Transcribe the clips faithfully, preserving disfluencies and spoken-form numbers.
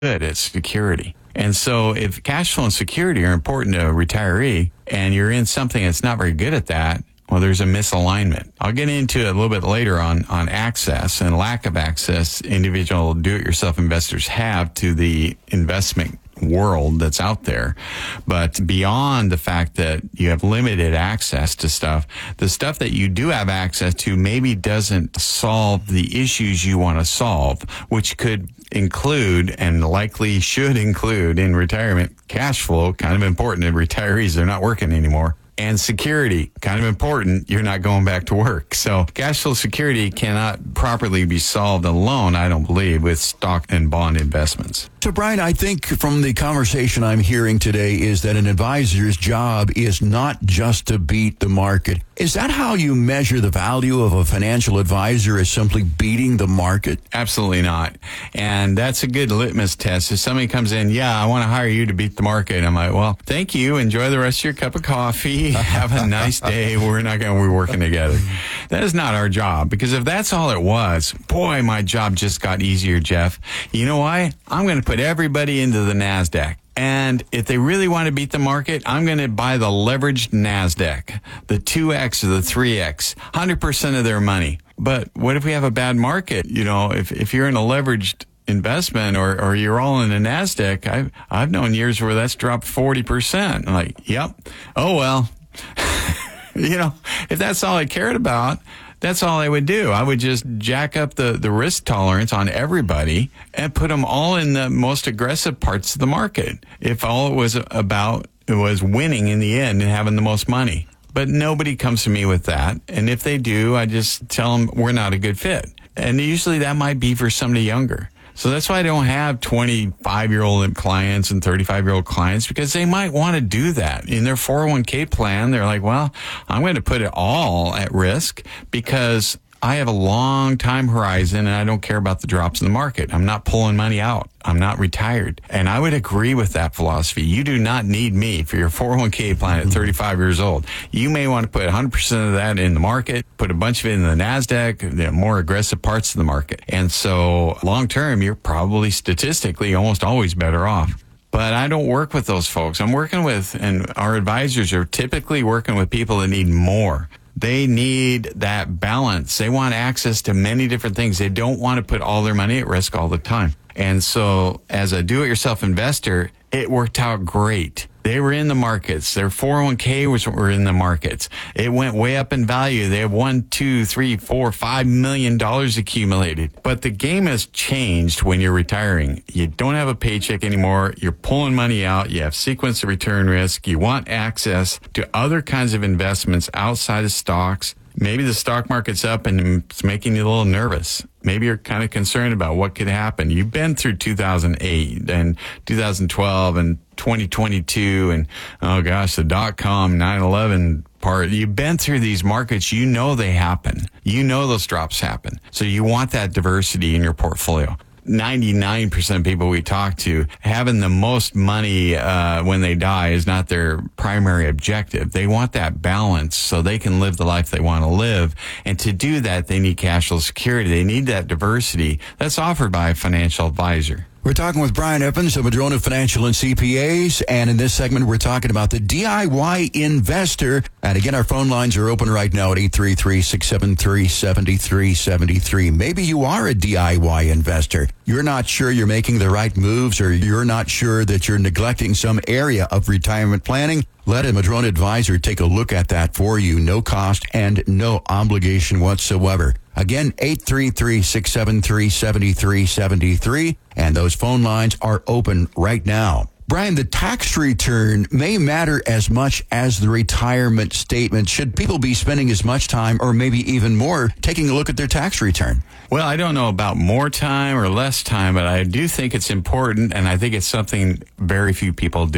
good at security. And so if cash flow and security are important to a retiree and you're in something that's not very good at that, well, there's a misalignment. I'll get into it a little bit later on, on access and lack of access individual do-it-yourself investors have to the investment world that's out there. But beyond the fact that you have limited access to stuff, the stuff that you do have access to maybe doesn't solve the issues you want to solve, which could include and likely should include in retirement cash flow, kind of important to retirees. They're not working anymore. And security, kind of important. You're not going back to work. So cash flow security cannot properly be solved alone, I don't believe, with stock and bond investments. So, Brian, I think from the conversation I'm hearing today is that an advisor's job is not just to beat the market. Is that how you measure the value of a financial advisor, is simply beating the market? Absolutely not. And that's a good litmus test. If somebody comes in, yeah, I want to hire you to beat the market. I'm like, well, thank you. Enjoy the rest of your cup of coffee. Have a nice day. We're not going to be working together. That is not our job, because if that's all it was, boy, my job just got easier, Jeff. You know why? I'm going to put everybody into the NASDAQ. And if they really want to beat the market, I'm going to buy the leveraged NASDAQ, the two X or the three X, one hundred percent of their money. But what if we have a bad market? You know, if, if you're in a leveraged investment or, or you're all in the NASDAQ, I've, I've known years where that's dropped forty percent. I'm like, yep. Oh, well, you know, if that's all I cared about, that's all I would do. I would just jack up the, the risk tolerance on everybody and put them all in the most aggressive parts of the market. If all it was about it was winning in the end and having the most money. But nobody comes to me with that. And if they do, I just tell them we're not a good fit. And usually that might be for somebody younger. So that's why I don't have twenty-five-year-old clients and thirty-five-year-old clients, because they might want to do that. In their four oh one k plan, they're like, well, I'm going to put it all at risk because I have a long time horizon and I don't care about the drops in the market. I'm not pulling money out. I'm not retired. And I would agree with that philosophy. You do not need me for your four oh one k plan at thirty-five years old. You may want to put one hundred percent of that in the market, put a bunch of it in the NASDAQ, the more aggressive parts of the market. And so long term, you're probably statistically almost always better off. But I don't work with those folks. I'm working with, and our advisors are typically working with people that need more. They need that balance. They want access to many different things. They don't want to put all their money at risk all the time. And so as a do-it-yourself investor, it worked out great. They were in the markets. Their four oh one k was were in the markets. It went way up in value. They have one, two, three, four, five million dollars accumulated. But the game has changed when you're retiring. You don't have a paycheck anymore. You're pulling money out. You have sequence of return risk. You want access to other kinds of investments outside of stocks. Maybe the stock market's up and it's making you a little nervous. Maybe you're kind of concerned about what could happen. You've been through two thousand eight and two thousand twelve and twenty twenty-two and, oh gosh, the dot-com nine eleven part. You've been through these markets. You know they happen. You know those drops happen. So you want that diversity in your portfolio. ninety-nine percent of people we talk to, having the most money uh, when they die is not their primary objective. They want that balance so they can live the life they want to live. And to do that, they need cash flow security. They need that diversity that's offered by a financial advisor. We're talking with Brian Evans of Madrona Financial and C P As, and in this segment, we're talking about the D I Y investor. And again, our phone lines are open right now at eight three three, six seven three, seven three seven three. Maybe you are a D I Y investor. You're not sure you're making the right moves, or you're not sure that you're neglecting some area of retirement planning. Let a Madrona advisor take a look at that for you. No cost and no obligation whatsoever. Again, eight three three, six seven three, seven three seven three, and those phone lines are open right now. Brian, the tax return may matter as much as the retirement statement. Should people be spending as much time, or maybe even more, taking a look at their tax return? Well, I don't know about more time or less time, but I do think it's important, and I think it's something very few people do.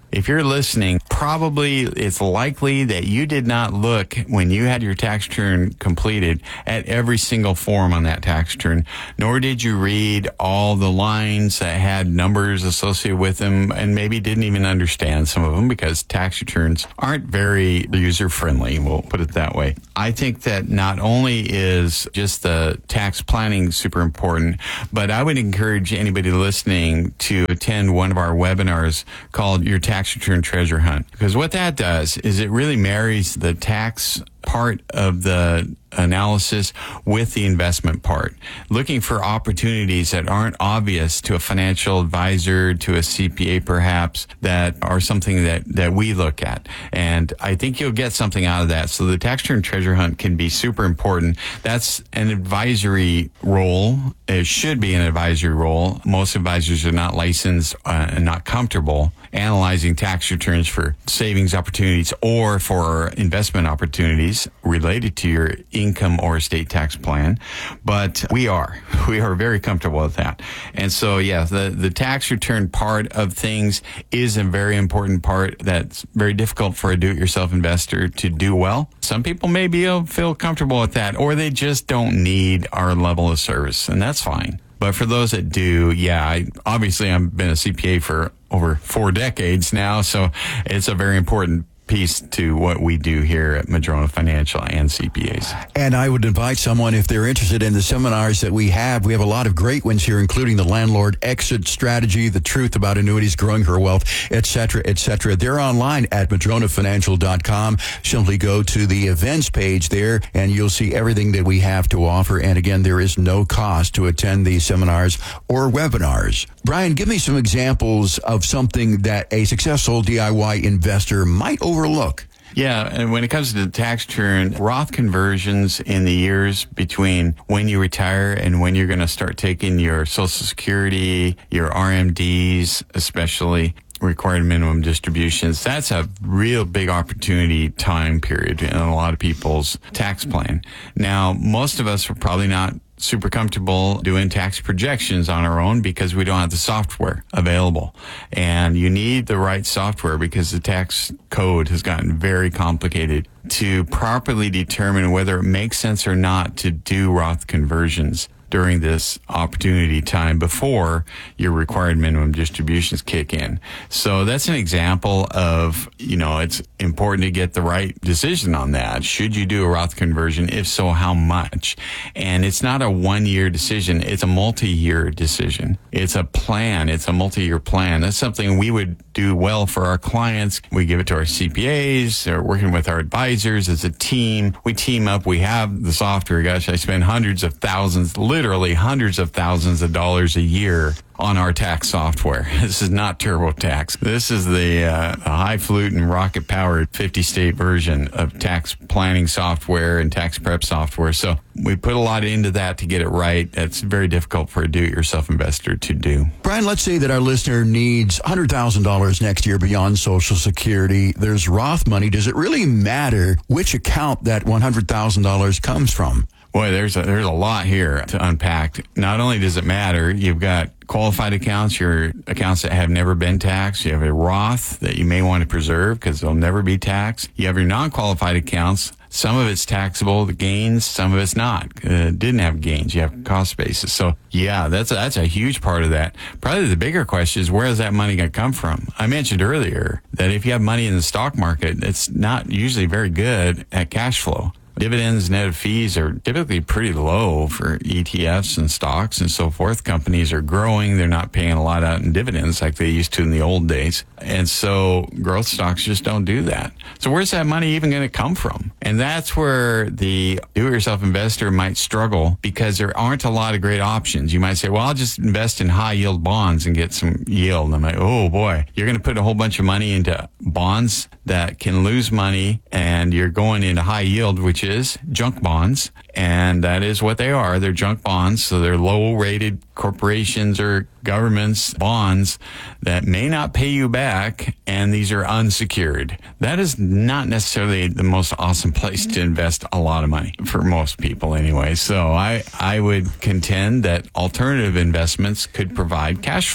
If you're listening, probably it's likely that you did not look when you had your tax return completed at every single form on that tax return, nor did you read all the lines that had numbers associated with them, and maybe didn't even understand some of them because tax returns aren't very user-friendly, we'll put it that way. I think that not only is just the tax planning super important, but I would encourage anybody listening to attend one of our webinars called Your Tax Return Treasure Hunt, because what that does is it really marries the tax part of the analysis with the investment part, looking for opportunities that aren't obvious to a financial advisor, to a C P A perhaps, that are something that, that we look at. And I think you'll get something out of that. So the tax return treasure hunt can be super important. That's an advisory role. It should be an advisory role. Most advisors are not licensed uh, and not comfortable analyzing tax returns for savings opportunities or for investment opportunities related to your income or estate tax plan. But we are. We are very comfortable with that. And so, yeah, the, the tax return part of things is a very important part that's very difficult for a do-it-yourself investor to do well. Some people may be able to feel comfortable with that, or they just don't need our level of service, and that's fine. But for those that do, yeah, I, obviously I've been a C P A for over four decades now, so it's a very important piece to what we do here at Madrona Financial and C P As. And I would invite someone, if they're interested in the seminars that we have, we have a lot of great ones here, including the landlord exit strategy, the truth about annuities, growing her wealth, et cetera, et cetera. They're online at madrona financial dot com. Simply go to the events page there and you'll see everything that we have to offer. And again, there is no cost to attend these seminars or webinars. Brian, give me some examples of something that a successful D I Y investor might overlook. Yeah, and when it comes to the tax return, Roth conversions in the years between when you retire and when you're going to start taking your Social Security, your R M Ds, especially required minimum distributions, that's a real big opportunity time period in a lot of people's tax plan. Now, most of us are probably not super comfortable doing tax projections on our own because we don't have the software available. And you need the right software because the tax code has gotten very complicated to properly determine whether it makes sense or not to do Roth conversions during this opportunity time before your required minimum distributions kick in. So that's an example of, you know, it's important to get the right decision on that. Should you do a Roth conversion? If so, how much? And it's not a one-year decision. It's a multi-year decision. It's a plan. It's a multi-year plan. That's something we would do well for our clients. We give it to our C P As. They're working with our advisors as a team. We team up. We have the software. Gosh, I spend hundreds of thousands, literally hundreds of thousands of dollars a year on our tax software. This is not TurboTax. This is the uh, highfalutin rocket-powered fifty-state version of tax planning software and tax prep software. So we put a lot into that to get it right. That's very difficult for a do-it-yourself investor to do. Brian, let's say that our listener needs one hundred thousand dollars next year beyond Social Security. There's Roth money. Does it really matter which account that one hundred thousand dollars comes from? Boy, there's a, there's a lot here to unpack. Not only does it matter, you've got qualified accounts, your accounts that have never been taxed. You have a Roth that you may want to preserve because they'll never be taxed. You have your non-qualified accounts. Some of it's taxable, the gains, some of it's not. Uh, didn't have gains. You have cost basis. So, yeah, that's a, that's a huge part of that. Probably the bigger question is, where is that money going to come from? I mentioned earlier that if you have money in the stock market, it's not usually very good at cash flow. Dividends, net of fees are typically pretty low for E T Fs and stocks and so forth. Companies are growing. They're not paying a lot out in dividends like they used to in the old days. And so growth stocks just don't do that. So where's that money even going to come from? And that's where the do-it-yourself investor might struggle because there aren't a lot of great options. You might say, well, I'll just invest in high-yield bonds and get some yield. And I'm like, oh, boy, you're going to put a whole bunch of money into bonds that can lose money, and you're going into high yield, which is junk bonds. And that is what they are. They're junk bonds. So they're low-rated corporations or governments bonds that may not pay you back, and these are unsecured. That is not necessarily the most awesome place to invest a lot of money for most people anyway. So I, I would contend that alternative investments could provide cash flow.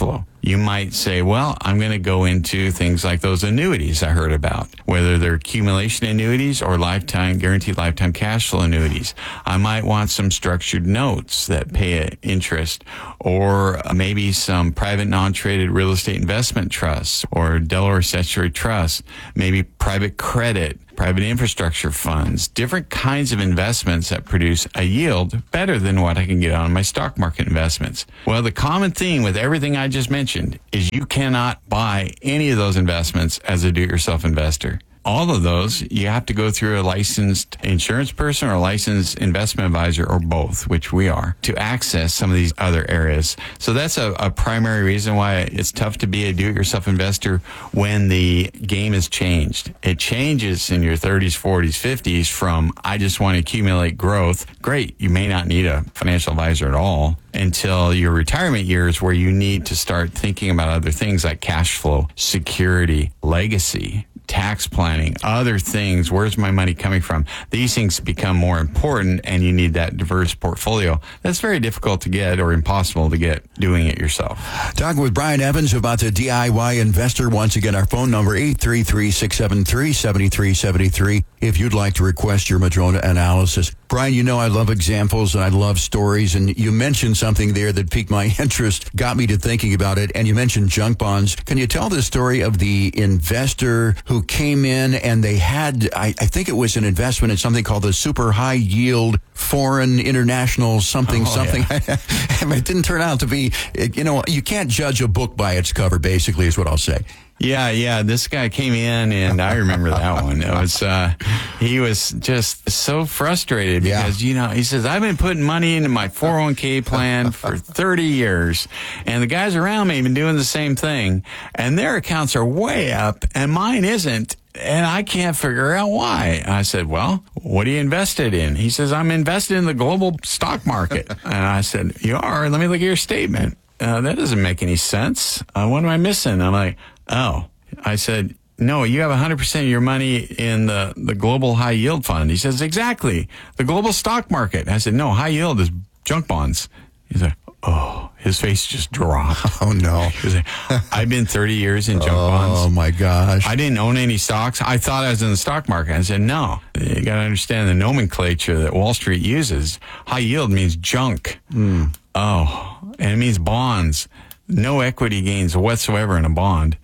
You might say, well, I'm going to go into things like those annuities I heard about, whether they're accumulation annuities or lifetime, guaranteed lifetime cash flow annuities. I might want some structured notes that pay interest, or maybe some private non-traded real estate investment trusts or Delaware statutory trusts, maybe private credit, private infrastructure funds, different kinds of investments that produce a yield better than what I can get on my stock market investments. Well, the common theme with everything I just mentioned is you cannot buy any of those investments as a do-it-yourself investor. All of those, you have to go through a licensed insurance person or a licensed investment advisor, or both, which we are, to access some of these other areas. So that's a, a primary reason why it's tough to be a do-it-yourself investor when the game has changed. It changes in your thirties, forties, fifties from, I just want to accumulate growth. Great, you may not need a financial advisor at all until your retirement years, where you need to start thinking about other things like cash flow, security, legacy, tax planning, other things. Where's my money coming from? These things become more important, and you need that diverse portfolio. That's very difficult to get, or impossible to get, doing it yourself. Talking with Brian Evans about the D I Y investor. Once again, our phone number, eight three three, six seven three, seven three seven three, if you'd like to request your Madrona analysis. Brian, you know I love examples and I love stories, and you mentioned something there that piqued my interest, got me to thinking about it, and you mentioned junk bonds. Can you tell the story of the investor who came in and they had, I, I think it was an investment in something called the super high yield foreign international something, oh, something. Yeah. It didn't turn out to be, you know, you can't judge a book by its cover, basically, is what I'll say. Yeah, yeah. This guy came in, and I remember that one. It was, uh, he was just so frustrated because, yeah. you know, he says, I've been putting money into my four oh one k plan for thirty years, and the guys around me have been doing the same thing, and their accounts are way up, and mine isn't. And I can't figure out why. I said, well, what are you invested in? He says, I'm invested in the global stock market. And I said, you are? Let me look at your statement. Uh, that doesn't make any sense. Uh, what am I missing? I'm like, oh. I said, no, you have one hundred percent of your money in the, the global high yield fund. He says, exactly. The global stock market. I said, no, high yield is junk bonds. He said, oh, his face just dropped. Oh, no. Like, I've been thirty years in junk oh, bonds. Oh, my gosh. I didn't own any stocks. I thought I was in the stock market. I said, no. You got to understand the nomenclature that Wall Street uses. High yield means junk. Mm. Oh, and it means bonds. No equity gains whatsoever in a bond.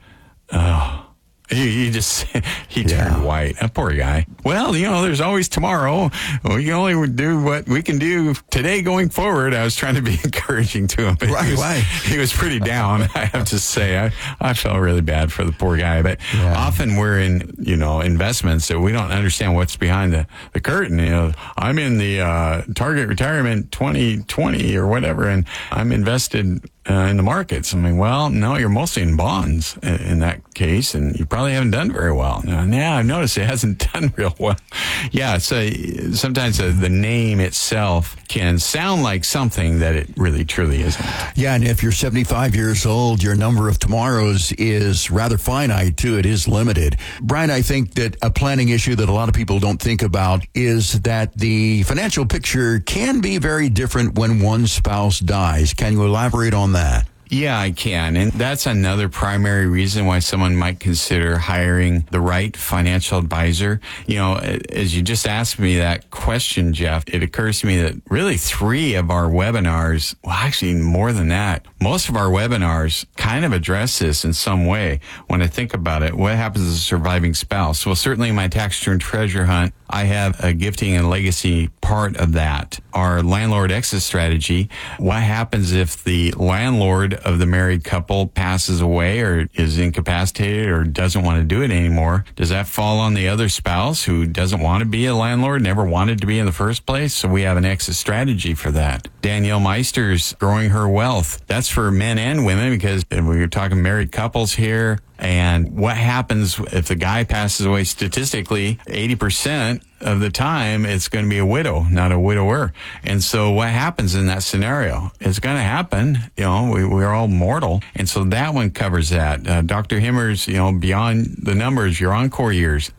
Oh. He, he just, he turned yeah. white. That poor guy. Well, you know, there's always tomorrow. We can only do what we can do today going forward. I was trying to be encouraging to him. But right, he was, right. He was pretty down, I have to say. I, I felt really bad for the poor guy. But yeah. often we're in, you know, investments that we don't understand what's behind the, the curtain. You know, I'm in the uh, Target Retirement twenty twenty or whatever, and I'm invested Uh, in the markets. I mean, well, no, you're mostly in bonds in, in that case, and you probably haven't done very well. Now, yeah, I've noticed it hasn't done real well. Yeah, so sometimes uh, the name itself can sound like something that it really, truly isn't. Yeah, and if you're seventy-five years old, your number of tomorrows is rather finite, too. It is limited. Brian, I think that a planning issue that a lot of people don't think about is that the financial picture can be very different when one spouse dies. Can you elaborate on that? That. Yeah, I can. And that's another primary reason why someone might consider hiring the right financial advisor. You know, as you just asked me that question, Jeff, it occurs to me that really three of our webinars, well, actually more than that, most of our webinars kind of address this in some way. When I think about it, what happens to a surviving spouse? Well, certainly in my tax return treasure hunt, I have a gifting and legacy part of that. Our landlord exit strategy, what happens if the landlord of the married couple passes away or is incapacitated or doesn't want to do it anymore? Does that fall on the other spouse who doesn't want to be a landlord, never wanted to be in the first place? So we have an exit strategy for that. Danielle Meister's Growing Her Wealth. That's for men and women, because we're talking married couples here. And what happens if the guy passes away? Statistically, eighty percent of the time, it's going to be a widow, not a widower. And so what happens in that scenario? It's going to happen. You know, we, we're all mortal. And so that one covers that. Uh, Doctor Himmer's, you know, Beyond the Numbers, your encore years.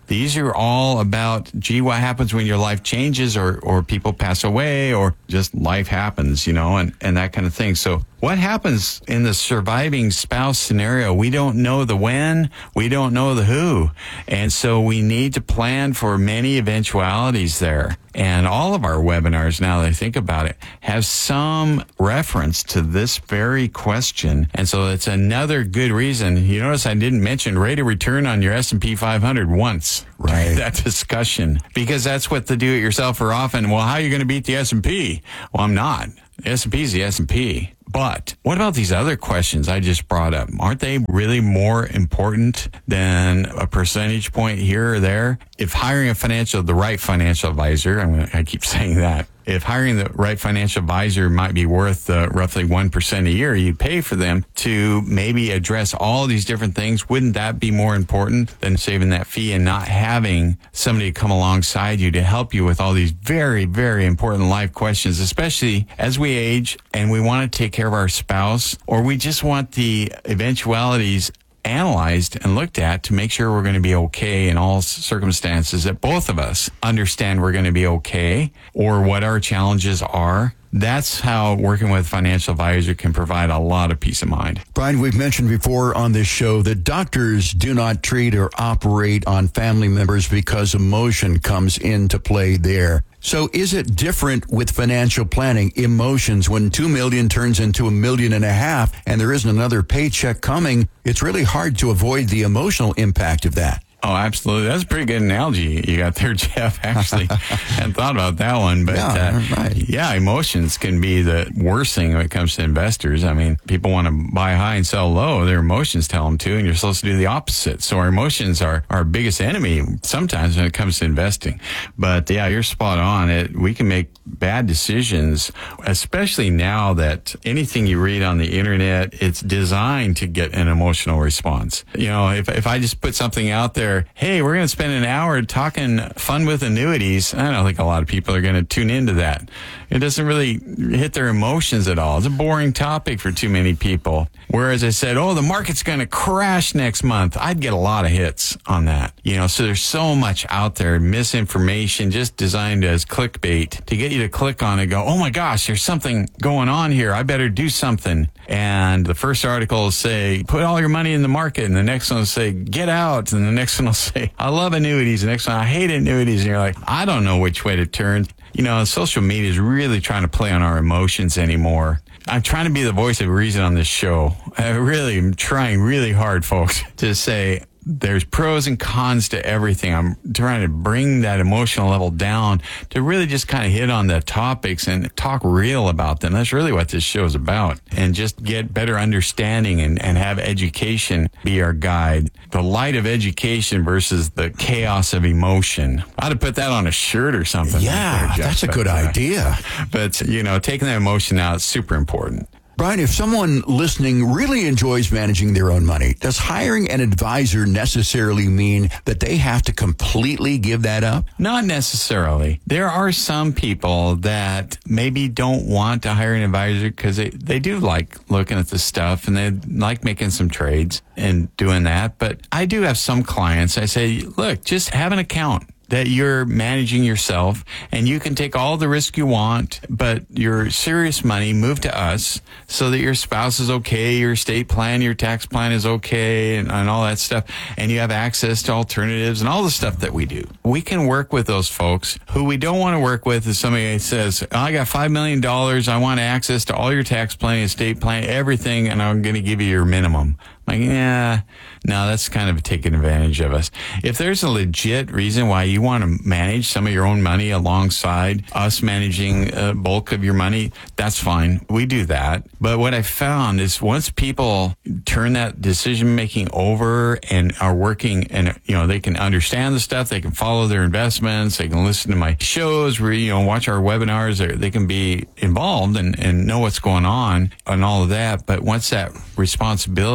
These are all about, gee, what happens when your life changes or, or people pass away or just life happens, you know, and, and that kind of thing. So what happens in the surviving spouse scenario? We don't know the when, we don't know the who. And so we need to plan for many eventualities there. And all of our webinars, now that I think about it, have some reference to this very question. And so it's another good reason. You notice I didn't mention rate of return on your S and P five hundred once. Right. During that discussion. Because that's what the do-it-yourself are often. Well, how are you going to beat the S and P? Well, I'm not. The S and P is the S and P. But what about these other questions I just brought up? Aren't they really more important than a percentage point here or there? If hiring a financial, the right financial advisor, I mean, I keep saying that, if hiring the right financial advisor might be worth uh, roughly one percent a year, you pay for them to maybe address all these different things. Wouldn't that be more important than saving that fee and not having somebody come alongside you to help you with all these very, very important life questions, especially as we age and we want to take care of our spouse, or we just want the eventualities analyzed and looked at to make sure we're going to be okay in all circumstances, that both of us understand we're going to be okay or what our challenges are. That's how working with a financial advisor can provide a lot of peace of mind. Brian, we've mentioned before on this show that doctors do not treat or operate on family members because emotion comes into play there. So is it different with financial planning? Emotions, when two million turns into a million and a half and there isn't another paycheck coming, it's really hard to avoid the emotional impact of that. Oh, absolutely. That's a pretty good analogy you got there, Jeff. Actually, hadn't thought about that one. But yeah, uh, right. yeah, emotions can be the worst thing when it comes to investors. I mean, people want to buy high and sell low. Their emotions tell them to, and you're supposed to do the opposite. So our emotions are our biggest enemy sometimes when it comes to investing. But yeah, you're spot on. It we can make bad decisions, especially now that anything you read on the internet, it's designed to get an emotional response. You know, if if I just put something out there, hey, we're going to spend an hour talking fun with annuities, I don't think a lot of people are going to tune into that. It doesn't really hit their emotions at all. It's a boring topic for too many people. Whereas I said, oh, the market's going to crash next month, I'd get a lot of hits on that. You know, so there's so much out there, misinformation just designed as clickbait to get you to click on it and go, oh my gosh, there's something going on here. I better do something. And the first article will say, put all your money in the market. And the next one will say, get out. And the next one will say, I love annuities. The next one, I hate annuities. And you're like, I don't know which way to turn. You know, social media is really trying to play on our emotions anymore. I'm trying to be the voice of reason on this show. I really am trying really hard, folks, to say there's pros and cons to everything. I'm trying to bring that emotional level down to really just kind of hit on the topics and talk real about them. That's really what this show is about. And just get better understanding and, and have education be our guide. The light of education versus the chaos of emotion. I ought to put that on a shirt or something. Yeah, right there, that's a but, good uh, idea. But, you know, taking that emotion out is super important. Brian, if someone listening really enjoys managing their own money, does hiring an advisor necessarily mean that they have to completely give that up? Not necessarily. There are some people that maybe don't want to hire an advisor because they, they do like looking at the stuff and they like making some trades and doing that. But I do have some clients, I say, look, just have an account that you're managing yourself, and you can take all the risk you want, but your serious money, move to us so that your spouse is okay, your estate plan, your tax plan is okay, and, and all that stuff, and you have access to alternatives and all the stuff that we do. We can work with those folks. Who we don't want to work with is somebody that says, oh, I got five million dollars, I want access to all your tax plan, estate plan, everything, and I'm going to give you your minimum. Like, yeah, no, that's kind of taking advantage of us. If there's a legit reason why you want to manage some of your own money alongside us managing a bulk of your money, that's fine. We do that. But what I found is once people turn that decision making over and are working and, you know, they can understand the stuff, they can follow their investments, they can listen to my shows, where, you know, watch our webinars, they can be involved and, and know what's going on and all of that. But once that responsibility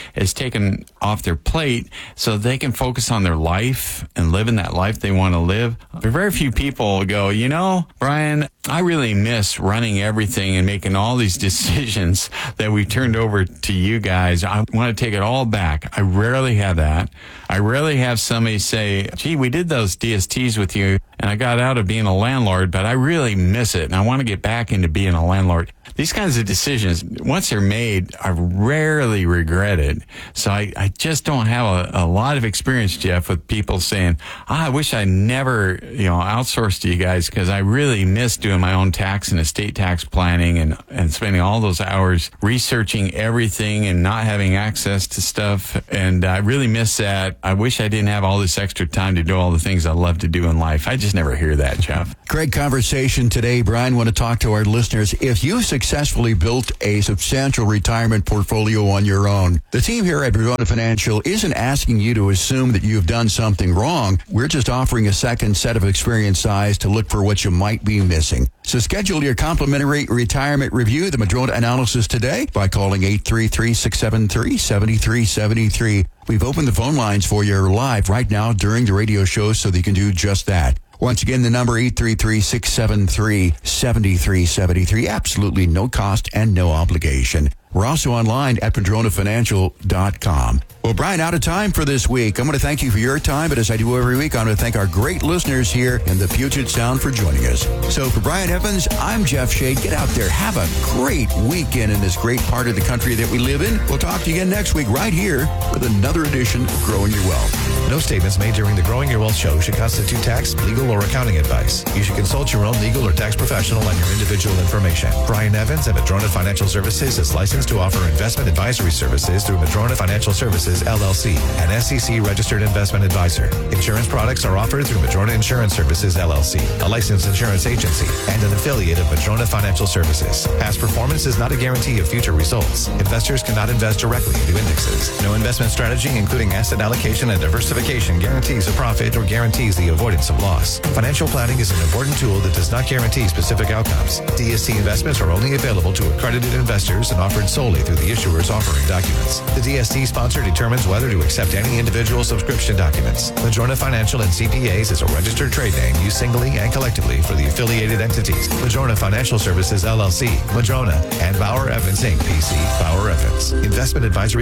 is taken off their plate so they can focus on their life and living that life they want to live. Very few people go, you know, Brian, I really miss running everything and making all these decisions that we turned over to you guys. I want to take it all back. I rarely have that. I rarely have somebody say, gee, we did those D S Ts with you and I got out of being a landlord, but I really miss it and I want to get back into being a landlord. These kinds of decisions, once they're made, are rarely regretted. So I, I just don't have a, a lot of experience, Jeff, with people saying, ah, I wish I never, you know, outsourced to you guys because I really miss doing my own tax and estate tax planning and, and spending all those hours researching everything and not having access to stuff. And I really miss that. I wish I didn't have all this extra time to do all the things I love to do in life. I just never hear that, Jeff. Great conversation today, Brian. Want to talk to our listeners. If you successfully built a substantial retirement portfolio on your own, the team here at Madrona Financial isn't asking you to assume that you've done something wrong. We're just offering a second set of experience eyes to look for what you might be missing. So schedule your complimentary retirement review, the Madrona Analysis, today by calling eight three three, six seven three, seven three seven three. We've opened the phone lines for you live right now during the radio show so that you can do just that. Once again, the number eight three three, six seven three, seven three seven three. Absolutely no cost and no obligation. We're also online at Madrona Financial dot com. Well, Brian, out of time for this week. I'm going to thank you for your time, but as I do every week, I'm going to thank our great listeners here in the Puget Sound for joining us. So for Brian Evans, I'm Jeff Shade. Get out there. Have a great weekend in this great part of the country that we live in. We'll talk to you again next week right here with another edition of Growing Your Wealth. No statements made during the Growing Your Wealth show should constitute tax, legal, or accounting advice. You should consult your own legal or tax professional on your individual information. Brian Evans at Madrona Financial Services is licensed to offer investment advisory services through Madrona Financial Services, L L C, an S E C-registered investment advisor. Insurance products are offered through Madrona Insurance Services, L L C, a licensed insurance agency, and an affiliate of Madrona Financial Services. Past performance is not a guarantee of future results. Investors cannot invest directly into indexes. No investment strategy, including asset allocation and diversification, guarantees a profit or guarantees the avoidance of loss. Financial planning is an important tool that does not guarantee specific outcomes. D S T investments are only available to accredited investors and offered solely through the issuer's offering documents. The D S T sponsor determines whether to accept any individual subscription documents. Madrona Financial and C P As is a registered trade name used singly and collectively for the affiliated entities. Madrona Financial Services, L L C, Madrona, and Bauer Evans, Incorporated, P C, Bauer Evans. Investment advisory.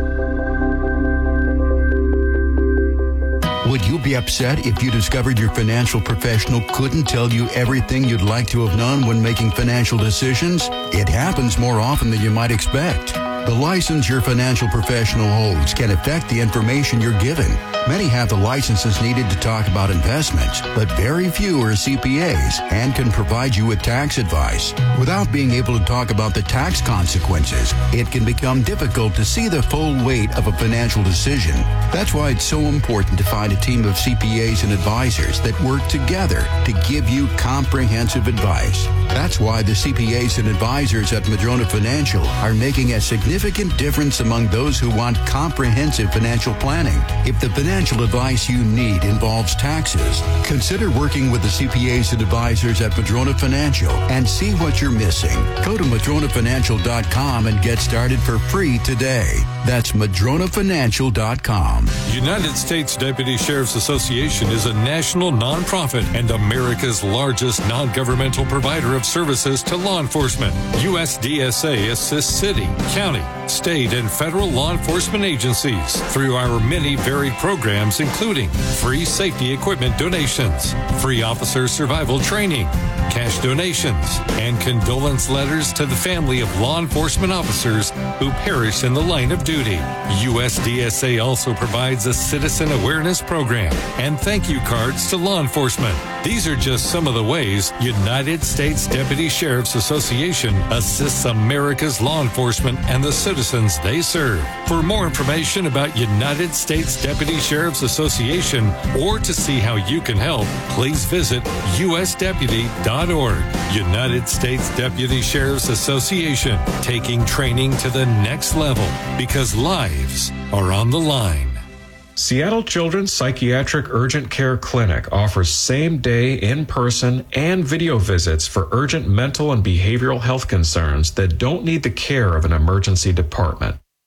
Would you be upset if you discovered your financial professional couldn't tell you everything you'd like to have known when making financial decisions? It happens more often than you might expect. The license your financial professional holds can affect the information you're given. Many have the licenses needed to talk about investments, but very few are C P As and can provide you with tax advice. Without being able to talk about the tax consequences, it can become difficult to see the full weight of a financial decision. That's why it's so important to find a team of C P As and advisors that work together to give you comprehensive advice. That's why the C P As and advisors at Madrona Financial are making a significant difference among those who want comprehensive financial planning. If the financial advice you need involves taxes, consider working with the C P As and advisors at Madrona Financial and see what you're missing. Go to Madrona Financial dot com and get started for free today. That's Madrona Financial dot com. United States Deputy Sheriff's Association is a national nonprofit and America's largest non-governmental provider of services to law enforcement. U S D S A assists city, county, state, and federal law enforcement agencies through our many varied programs, including free safety equipment donations, free officer survival training, cash donations, and condolence letters to the family of law enforcement officers who perish in the line of duty. U S D S A also provides a citizen awareness program and thank you cards to law enforcement. These are just some of the ways United States Deputy Sheriff's Association assists America's law enforcement and the citizens they serve. For more information about United States Deputy Sheriff's Association or to see how you can help, please visit U S deputy dot org. United States Deputy Sheriff's Association, taking training to the next level because lives are on the line. Seattle Children's Psychiatric Urgent Care Clinic offers same-day, in-person, and video visits for urgent mental and behavioral health concerns that don't need the care of an emergency department.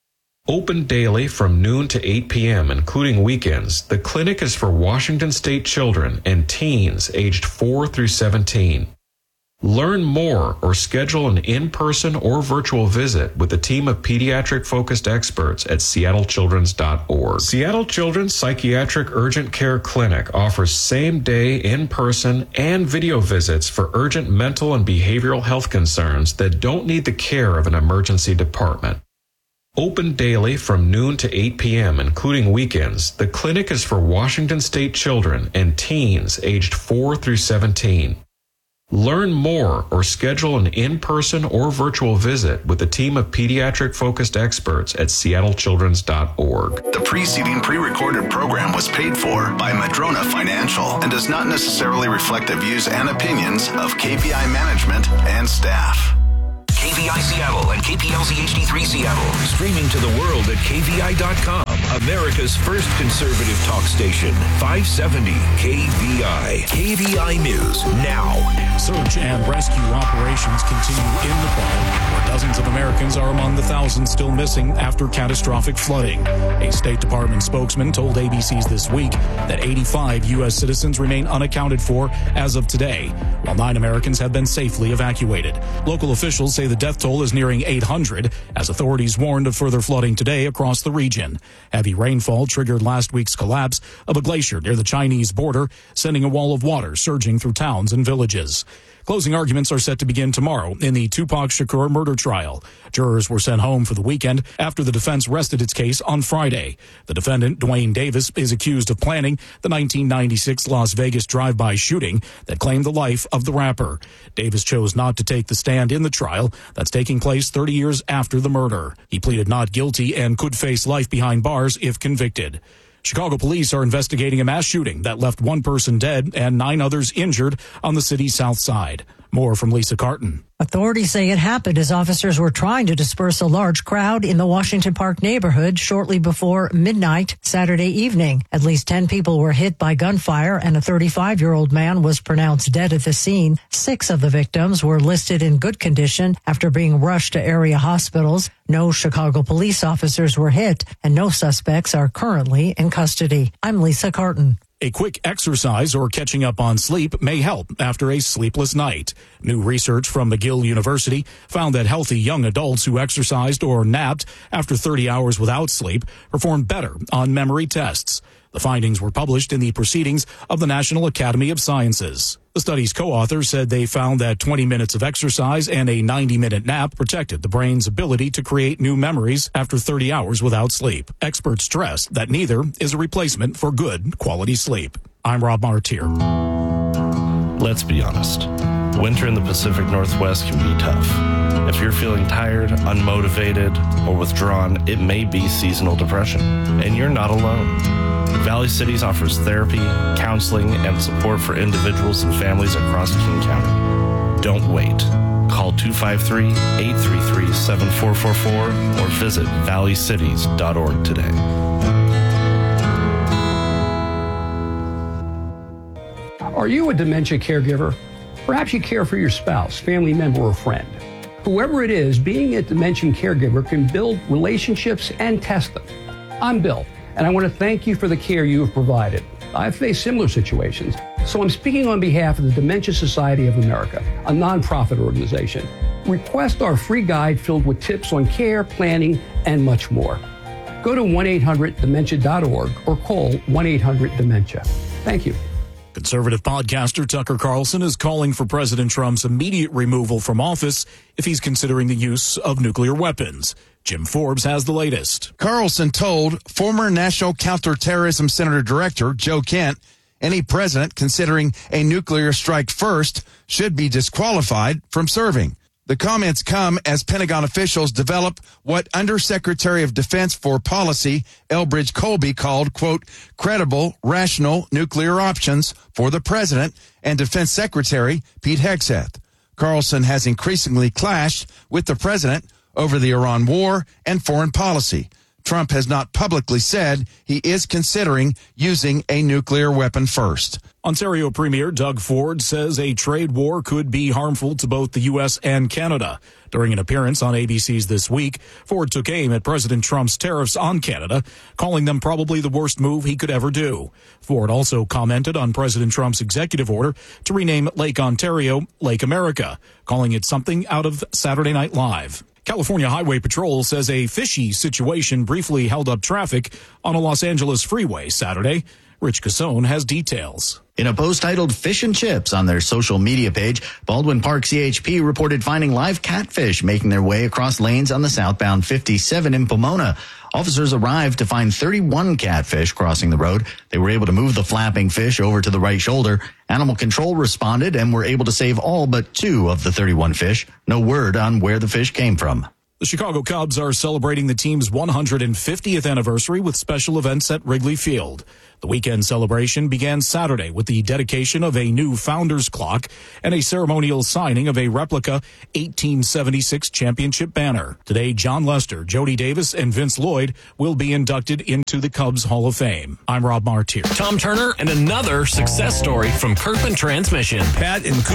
Open daily from noon to eight p.m., including weekends, the clinic is for Washington State children and teens aged four through seventeen. Learn more or schedule an in-person or virtual visit with a team of pediatric-focused experts at seattle children's dot org. Seattle Children's Psychiatric Urgent Care Clinic offers same-day in-person and video visits for urgent mental and behavioral health concerns that don't need the care of an emergency department. Open daily from noon to eight p.m., including weekends, the clinic is for Washington State children and teens aged four through seventeen. Learn more or schedule an in-person or virtual visit with a team of pediatric-focused experts at seattle children's dot org. The preceding pre-recorded program was paid for by Madrona Financial and does not necessarily reflect the views and opinions of K P I management and staff. K V I Seattle and K P L Z H D three Seattle. Streaming to the world at K V I dot com. America's first conservative talk station. five seventy K V I. K V I News now. Search and rescue operations continue in Nepal, where dozens of Americans are among the thousands still missing after catastrophic flooding. A State Department spokesman told A B C's This Week that eighty-five U S citizens remain unaccounted for as of today, while nine Americans have been safely evacuated. Local officials say the death toll is nearing eight hundred, as authorities warned of further flooding today across the region. Heavy rainfall triggered last week's collapse of a glacier near the Chinese border, sending a wall of water surging through towns and villages. Closing arguments are set to begin tomorrow in the Tupac Shakur murder trial. Jurors were sent home for the weekend after the defense rested its case on Friday. The defendant, Dwayne Davis, is accused of planning the nineteen ninety-six Las Vegas drive-by shooting that claimed the life of the rapper. Davis chose not to take the stand in the trial that's taking place thirty years after the murder. He pleaded not guilty and could face life behind bars if convicted. Chicago police are investigating a mass shooting that left one person dead and nine others injured on the city's south side. More from Lisa Carton. Authorities say it happened as officers were trying to disperse a large crowd in the Washington Park neighborhood shortly before midnight Saturday evening. At least ten people were hit by gunfire, and a thirty-five-year-old man was pronounced dead at the scene. Six of the victims were listed in good condition after being rushed to area hospitals. No Chicago police officers were hit, and no suspects are currently in custody. I'm Lisa Carton. A quick exercise or catching up on sleep may help after a sleepless night. New research from McGill University found that healthy young adults who exercised or napped after thirty hours without sleep performed better on memory tests. The findings were published in the Proceedings of the National Academy of Sciences. The study's co-authors said they found that twenty minutes of exercise and a ninety-minute nap protected the brain's ability to create new memories after thirty hours without sleep. Experts stress that neither is a replacement for good quality sleep. I'm Rob Martier. Let's be honest. Winter in the Pacific Northwest can be tough. If you're feeling tired, unmotivated, or withdrawn, it may be seasonal depression, and you're not alone. Valley Cities offers therapy, counseling, and support for individuals and families across King County. Don't wait. Call two five three, eight three three, seven four four four or visit valley cities dot org today. Are you a dementia caregiver? Perhaps you care for your spouse, family member, or friend. Whoever it is, being a dementia caregiver can build relationships and test them. I'm Bill, and I want to thank you for the care you have provided. I've faced similar situations, so I'm speaking on behalf of the Dementia Society of America, a nonprofit organization. Request our free guide filled with tips on care, planning, and much more. Go to one eight hundred dementia dot org or call one eight hundred dementia. Thank you. Conservative podcaster Tucker Carlson is calling for President Trump's immediate removal from office if he's considering the use of nuclear weapons. Jim Forbes has the latest. Carlson told former National Counterterrorism Center Director Joe Kent any president considering a nuclear strike first should be disqualified from serving. The comments come as Pentagon officials develop what Undersecretary of Defense for Policy Elbridge Colby called, quote, credible, rational nuclear options for the president and Defense Secretary Pete Hegseth. Carlson has increasingly clashed with the president over the Iran war and foreign policy. Trump has not publicly said he is considering using a nuclear weapon first. Ontario Premier Doug Ford says a trade war could be harmful to both the U S and Canada. During an appearance on A B C's This Week, Ford took aim at President Trump's tariffs on Canada, calling them probably the worst move he could ever do. Ford also commented on President Trump's executive order to rename Lake Ontario Lake America, calling it something out of Saturday Night Live. California Highway Patrol says a fishy situation briefly held up traffic on a Los Angeles freeway Saturday. Rich Cassone has details. In a post titled Fish and Chips on their social media page, Baldwin Park C H P reported finding live catfish making their way across lanes on the southbound fifty-seven in Pomona. Officers arrived to find thirty-one catfish crossing the road. They were able to move the flapping fish over to the right shoulder. Animal control responded and were able to save all but two of the thirty-one fish. No word on where the fish came from. The Chicago Cubs are celebrating the team's one hundred fiftieth anniversary with special events at Wrigley Field. The weekend celebration began Saturday with the dedication of a new founder's clock and a ceremonial signing of a replica eighteen seventy-six championship banner. Today, John Lester, Jody Davis, and Vince Lloyd will be inducted into the Cubs Hall of Fame. I'm Rob Martier. Tom Turner and another success story from Kirkland Transmission. Pat and